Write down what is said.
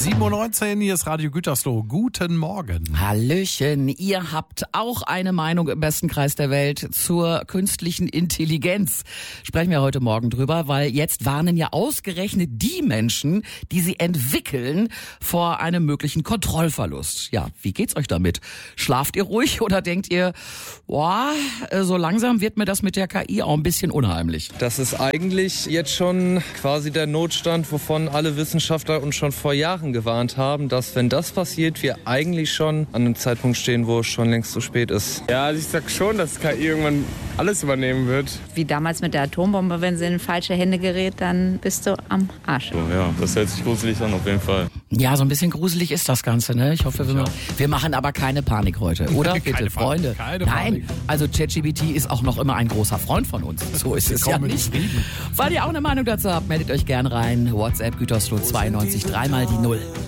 7:19 Uhr, hier ist Radio Gütersloh. Guten Morgen. Hallöchen, ihr habt auch eine Meinung im besten Kreis der Welt zur künstlichen Intelligenz. Sprechen wir heute Morgen drüber, weil jetzt warnen ja ausgerechnet die Menschen, die sie entwickeln, vor einem möglichen Kontrollverlust. Ja, wie geht's euch damit? Schlaft ihr ruhig oder denkt ihr, boah, so langsam wird mir das mit der KI auch ein bisschen unheimlich? Das ist eigentlich jetzt schon quasi der Notstand, wovon alle Wissenschaftler uns schon vor Jahren gewarnt haben, dass, wenn das passiert, wir eigentlich schon an einem Zeitpunkt stehen, wo es schon längst zu spät ist. Ja, also ich sag schon, dass KI irgendwann alles übernehmen wird. Wie damals mit der Atombombe, wenn sie in falsche Hände gerät, dann bist du am Arsch. Oh ja, das hört sich gruselig an, auf jeden Fall. Ja, so ein bisschen gruselig ist das Ganze, ne? Ich hoffe, wir machen aber keine Panik heute, oder? Bitte, Keine Freunde. Panik, keine Nein, Panik. also ChatGPT ist auch noch immer ein großer Freund von uns. So ist es ja nicht. Weil ihr auch eine Meinung dazu habt, meldet euch gern rein. WhatsApp Gütersloh 92 3 mal die 0.